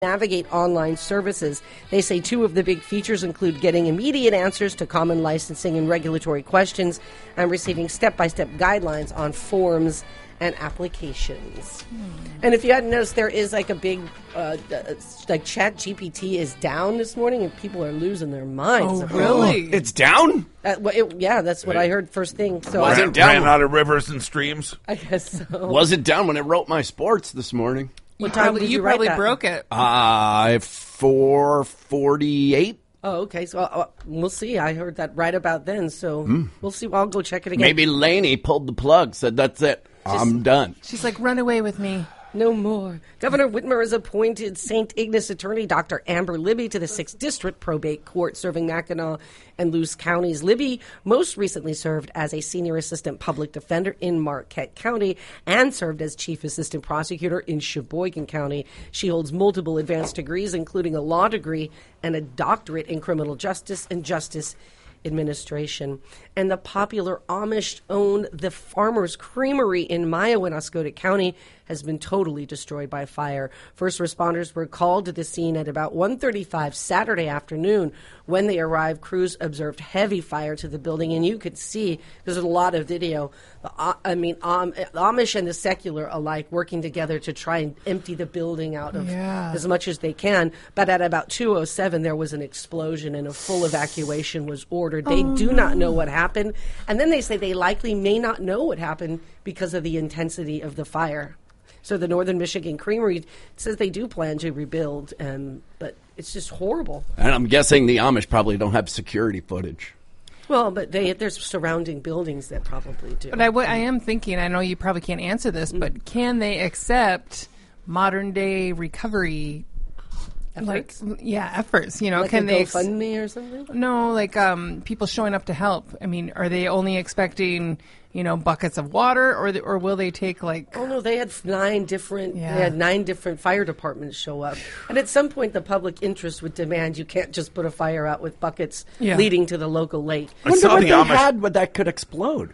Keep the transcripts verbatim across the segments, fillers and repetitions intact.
navigate online services. They say two of the big features include getting immediate answers to common licensing and regulatory questions and receiving step-by-step guidelines on forms and applications. Hmm. And if you hadn't noticed, there is like a big, uh, uh, like Chat G P T is down this morning and people are losing their minds. Oh, really? It's down? Uh, well, it, yeah, that's what I heard first thing. So Was I it down? Ran out of rivers and streams. I guess so. Was it down when it wrote my sports this morning? What time did you, you write probably that? broke it. Uh, four forty-eight. Oh, okay. So uh, we'll see. I heard that right about then. So Mm. we'll see. I'll go check it again. Maybe Laney pulled the plug, said, that's it. Just- I'm done. She's like, run away with me. No more. Governor Whitmer has appointed Saint Ignace attorney Doctor Amber Libby to the sixth District Probate Court, serving Mackinac and Luce counties. Libby most recently served as a senior assistant public defender in Marquette County and served as chief assistant prosecutor in Sheboygan County. She holds multiple advanced degrees, including a law degree and a doctorate in criminal justice and justice administration. And the popular Amish-owned The Farmer's Creamery in Myowanoscoda County has been totally destroyed by fire. First responders were called to the scene at about one thirty-five Saturday afternoon. When they arrived, crews observed heavy fire to the building, and you could see, there's a lot of video, the, uh, I mean, um, the Amish and the secular alike working together to try and empty the building out of Yeah. as much as they can. But at about two oh seven, there was an explosion, and a full evacuation was ordered. They Oh, do no. not know what happened. And then they say they likely may not know what happened because of the intensity of the fire. So the Northern Michigan Creamery says they do plan to rebuild, um, but it's just horrible. And I'm guessing the Amish probably don't have security footage. Well, but they, there's surrounding buildings that probably do. But I, w- I am thinking, I know you probably can't answer this, but can they accept modern day recovery Efforts? Like, yeah, efforts. You know, Like can a they ex- GoFundMe or something? No, like um, people showing up to help. I mean, are they only expecting, you know, buckets of water, or the, or will they take like? Oh no, they had nine different. Yeah. They had nine different fire departments show up, and at some point, the public interest would demand you can't just put a fire out with buckets Yeah. leading to the local lake. I Wonder saw what the they Amish. had what that could explode.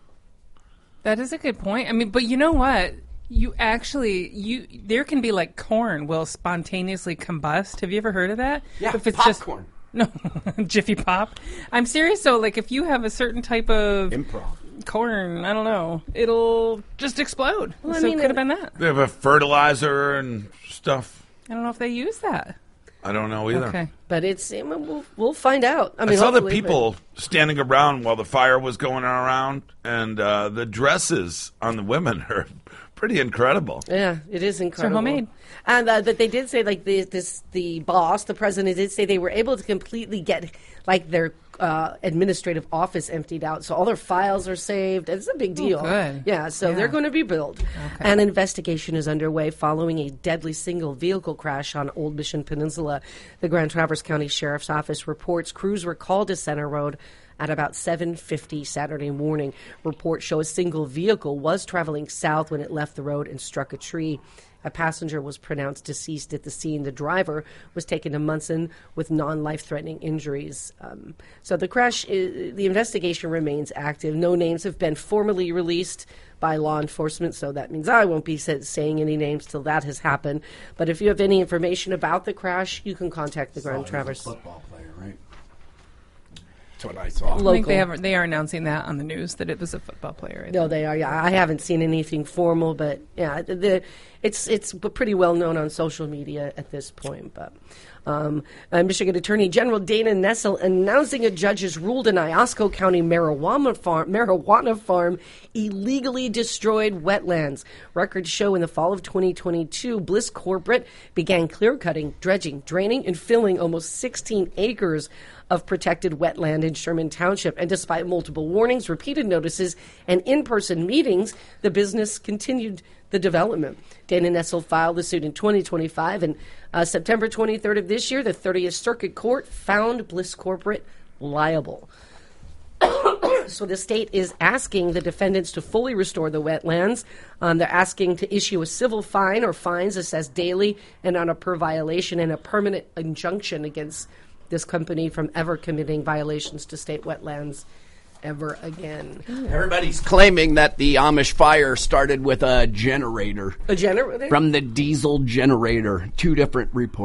That is a good point. I mean, but you know what? You actually, you there can be like corn will spontaneously combust. Have you ever heard of that? Yeah, if it's popcorn. Just, no, Jiffy Pop. I'm serious. So, like, if you have a certain type of Improv. corn, I don't know, it'll just explode. Well, I so mean, it could have it- been that. They have a fertilizer and stuff. I don't know if they use that. I don't know either. Okay. But it's eh, we'll, we'll find out. I I, mean, saw the hopefully, but- people standing around while the fire was going around, and uh, the dresses on the women are pretty incredible. Yeah, it is incredible. homemade. And uh, that they did say, like the this the boss, the president did say they were able to completely get like their uh, administrative office emptied out, so all their files are saved. It's a big deal. good. Yeah, so Yeah. they're going to be built. An investigation is underway following a deadly single vehicle crash on Old Mission Peninsula. The Grand Traverse County Sheriff's Office reports crews were called to Center Road at about seven fifty Saturday morning. Reports show a single vehicle was traveling south when it left the road and struck a tree. A passenger was pronounced deceased at the scene. The driver was taken to Munson with non-life-threatening injuries. Um, so the crash, is, the investigation remains active. No names have been formally released by law enforcement, so that means I won't be sa- saying any names till that has happened. But if you have any information about the crash, you can contact the Grand Traverse. Football player, right? That's what I saw. I think Local. they have they are announcing that on the news that it was a football player. I No, think. they are. Yeah, I haven't seen anything formal, but yeah, the, the it's it's pretty well known on social media at this point. But um, uh, Michigan Attorney General Dana Nessel announcing a judge has ruled an Iosco County marijuana farm marijuana farm illegally destroyed wetlands. Records show in the fall of twenty twenty-two, Bliss Corporate began clear cutting, dredging, draining, and filling almost sixteen acres of protected wetland in Sherman Township. And despite multiple warnings, repeated notices, and in-person meetings, the business continued the development. Dana Nessel filed the suit in twenty twenty-five, and uh, September twenty-third of this year, the thirtieth Circuit Court found Bliss Corporate liable. So the state is asking the defendants to fully restore the wetlands. Um, they're asking to issue a civil fine or fines assessed daily and on a per violation, and a permanent injunction against this company from ever committing violations to state wetlands ever again. Everybody's claiming that the Amish fire started with a generator A generator? from the diesel generator. Two different reports.